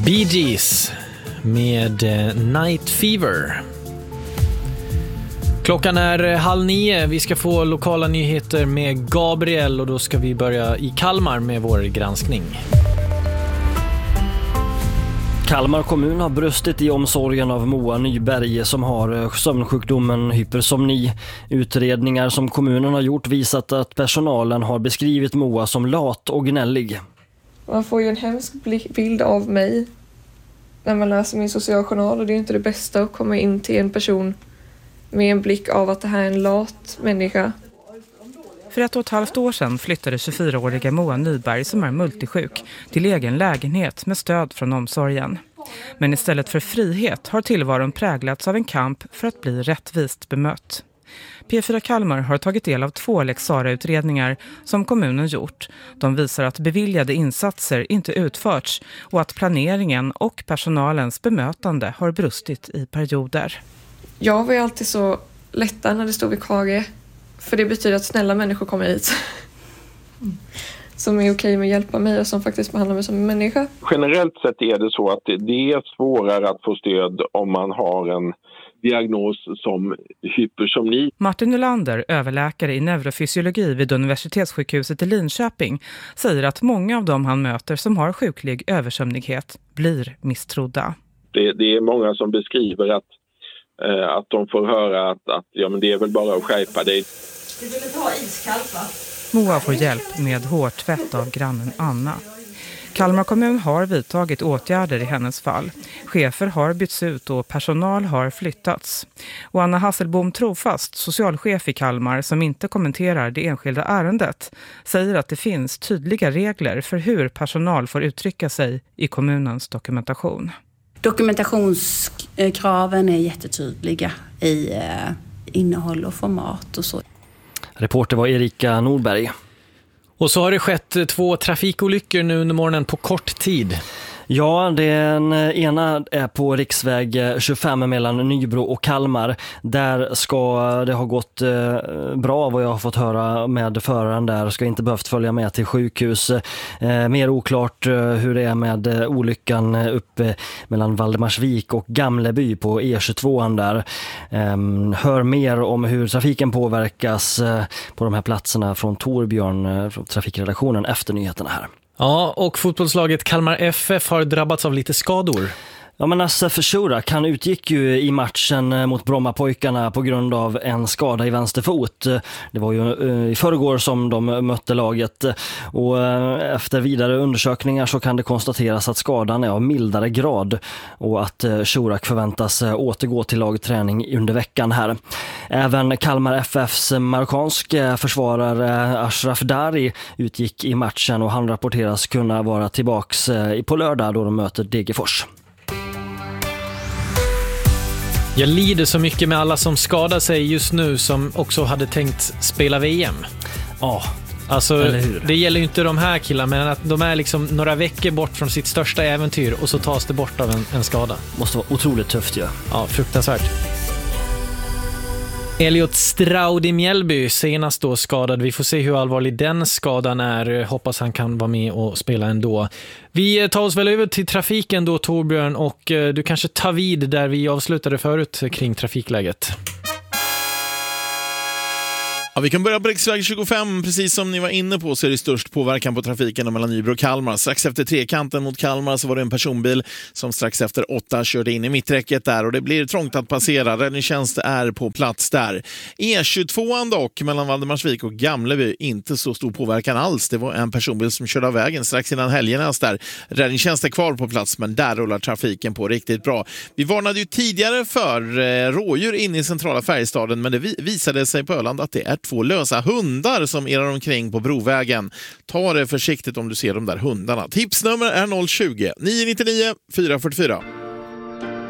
Bee Gees med Night Fever. Klockan är 8:30. Vi ska få lokala nyheter med Gabriel och då ska vi börja i Kalmar med vår granskning. Kalmar kommun har brustit i omsorgen av Moa Nyberg som har sömnsjukdomen hypersomni. Utredningar som kommunen har gjort visat att personalen har beskrivit Moa som lat och gnällig. Man får ju en hemsk bild av mig när man läser min socialjournal och det är inte det bästa att komma in till en person med en blick av att det här är en lat människa. För 1,5 år sedan flyttade 24-åriga Moa Nyberg som är multisjuk till egen lägenhet med stöd från omsorgen. Men istället för frihet har tillvaron präglats av en kamp för att bli rättvist bemött. P4 Kalmar har tagit del av 2 Lex Sarah-utredningar som kommunen gjort. De visar att beviljade insatser inte utförts och att planeringen och personalens bemötande har brustit i perioder. Jag var ju alltid så lättad när det stod vikarie. För det betyder att snälla människor kommer hit. Som är okej med att hjälpa mig och som faktiskt behandlar mig som en människa. Generellt sett är det så att det är svårare att få stöd om man har en diagnos som hypersomni. Martin Nylander, överläkare i neurofysiologi vid Universitetssjukhuset i Linköping, säger att många av dem han möter som har sjuklig översömnighet blir misstrodda. Det är många som beskriver att de får höra att ja, men det är väl bara att skärpa dig. Du vill inte ha iskallt, va? Moa får hjälp med hårtvätt av grannen Anna. Kalmar kommun har vidtagit åtgärder i hennes fall. Chefer har bytts ut och personal har flyttats. Och Anna Hasselbom Trofast, socialchef i Kalmar som inte kommenterar det enskilda ärendet, säger att det finns tydliga regler för hur personal får uttrycka sig i kommunens dokumentation. Dokumentationskraven är jättetydliga i innehåll och format och så. Reporter var Erika Nordberg. Och så har det skett 2 trafikolyckor nu under morgonen på kort tid. Ja, den ena är på riksväg 25 mellan Nybro och Kalmar. Där ska det ha gått bra vad jag har fått höra med föraren där. Ska inte behövt följa med till sjukhus. Mer oklart hur det är med olyckan uppe mellan Valdemarsvik och Gamleby på E22 där. Hör mer om hur trafiken påverkas på de här platserna från Torbjörn från trafikredaktionen efter nyheterna här. Ja, och fotbollslaget Kalmar FF har drabbats av lite skador. Ja, men Assef Shurak, han utgick ju i matchen mot Brommapojkarna på grund av en skada i vänster fot. Det var ju i förrgår som de mötte laget och efter vidare undersökningar så kan det konstateras att skadan är av mildare grad och att Shurak förväntas återgå till lagträning under veckan här. Även Kalmar FFs marockanske försvarare Ashraf Dari utgick i matchen och han rapporteras kunna vara tillbaks på lördag då de möter Degerfors. Jag lider så mycket med alla som skadar sig just nu som också hade tänkt spela VM. Ja, alltså det gäller ju inte de här killarna, men att de är liksom några veckor bort från sitt största äventyr och så tas det bort av en skada. Måste vara otroligt tufft ju. Ja, fruktansvärt. Elliot Stroud i Mjällby senast då skadad. Vi får se hur allvarlig den skadan är. Hoppas han kan vara med och spela ändå. Vi tar oss väl över till trafiken då, Torbjörn, och du kanske tar vid där vi avslutade förut kring trafikläget. Ja, vi kan börja på riksväg 25, precis som ni var inne på så är det störst påverkan på trafiken mellan Nybro och Kalmar. Strax efter trekanten mot Kalmar så var det en personbil som strax efter 8 körde in i mitträcket där och det blir trångt att passera. Räddningstjänst är på plats där. E22 dock mellan Valdemarsvik och Gamleby, inte så stor påverkan alls. Det var en personbil som körde av vägen strax innan Helgenäs där. Räddningstjänst är kvar på plats men där rullar trafiken på riktigt bra. Vi varnade ju tidigare för rådjur inne i centrala Färjestaden men det visade sig på Öland att det är 2 lösa hundar som irrar omkring på Brovägen. Ta det försiktigt om du ser de där hundarna. Tipsnummer är 020 999 444.